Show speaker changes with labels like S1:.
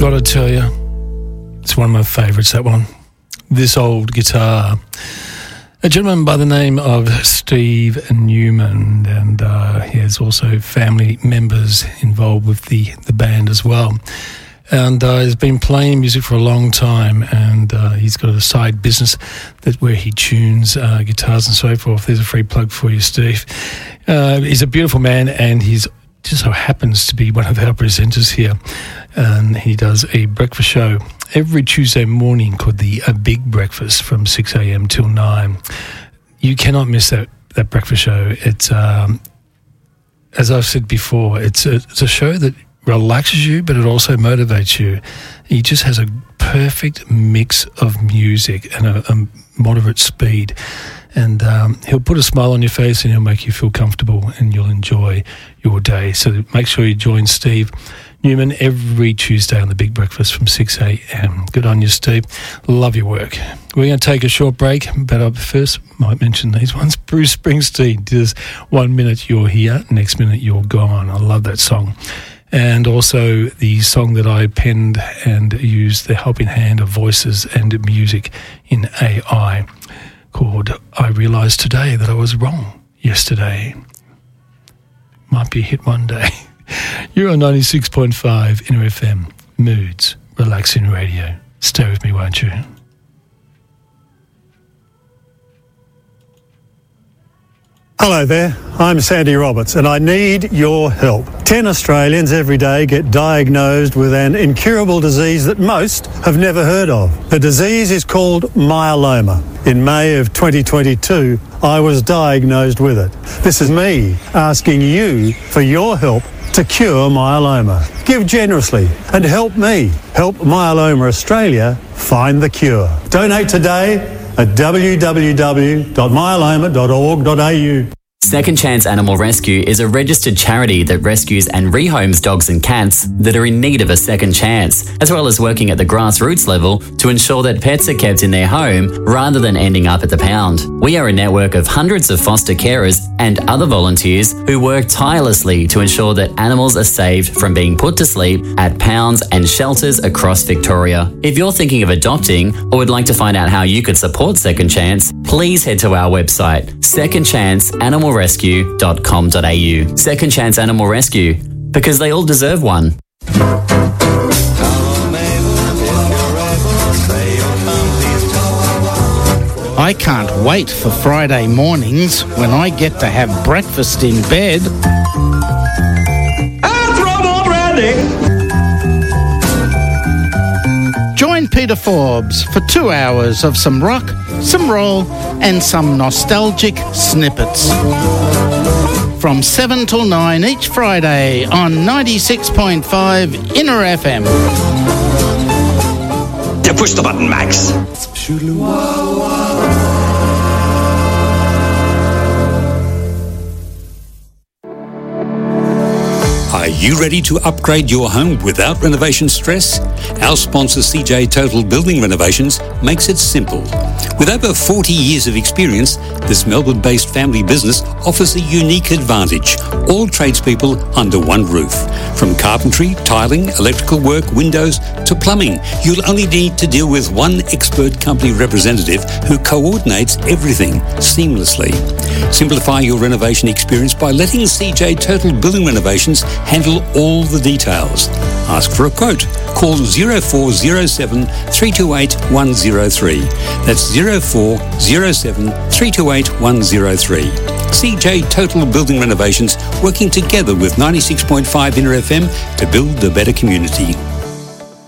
S1: Gotta tell you, it's one of my favourites, that one. This Old Guitar. A gentleman by the name of Steve Newman, and he has also family members involved with the band as well. And he's been playing music for a long time, and he's got a side business where he tunes guitars and so forth. There's a free plug for you, Steve. He's a beautiful man, and he's just so happens to be one of our presenters here. And he does a breakfast show every Tuesday morning called the Big Breakfast from 6 a.m. till 9. You cannot miss that breakfast show. It's, as I've said before, it's a show that relaxes you, but it also motivates you. He just has a perfect mix of music and a moderate speed. And he'll put a smile on your face and he'll make you feel comfortable and you'll enjoy your day. So make sure you join Steve Newman every Tuesday on the Big Breakfast from 6 a.m. Good on you, Steve. Love your work. We're going to take a short break, but I first might mention these ones. Bruce Springsteen does 1 minute you're here, next minute you're gone. I love that song. And also the song that I penned and used, the helping hand of voices and music in AI, called I Realised Today That I Was Wrong Yesterday. Might be a hit one day. You're on 96.5 Inner FM, Moods, Relaxing Radio. Stay with me, won't you?
S2: Hello there, I'm Sandy Roberts and I need your help. 10 Australians every day get diagnosed with an incurable disease that most have never heard of. The disease is called myeloma. In May of 2022, I was diagnosed with it. This is me asking you for your help to cure myeloma. Give generously and help me help Myeloma Australia find the cure. Donate today at www.myeloma.org.au.
S3: Second Chance Animal Rescue is a registered charity that rescues and rehomes dogs and cats that are in need of a second chance, as well as working at the grassroots level to ensure that pets are kept in their home rather than ending up at the pound. We are a network of hundreds of foster carers and other volunteers who work tirelessly to ensure that animals are saved from being put to sleep at pounds and shelters across Victoria. If you're thinking of adopting or would like to find out how you could support Second Chance, please head to our website, secondchanceanimalrescue.com.au. Second Chance Animal Rescue, because they all deserve one.
S4: I can't wait for Friday mornings when I get to have breakfast in bed.
S5: I'll throw more brandy.
S4: Join Peter Forbes for 2 hours of some rock, some roll, and some nostalgic snippets. From 7 till 9 each Friday on 96.5 Inner FM.
S5: You push the button, Max.
S6: Are you ready to upgrade your home without renovation stress? Our sponsor CJ Total Building Renovations makes it simple. With over 40 years of experience, this Melbourne-based family business offers a unique advantage. All tradespeople under one roof. From carpentry, tiling, electrical work, windows to plumbing, you'll only need to deal with one expert company representative who coordinates everything seamlessly. Simplify your renovation experience by letting CJ Total Building Renovations handle all the details. Ask for a quote. Call 0407 328 103. That's 0407 328 103. CJ Total Building Renovations, working together with 96.5 Inner FM to build a better community.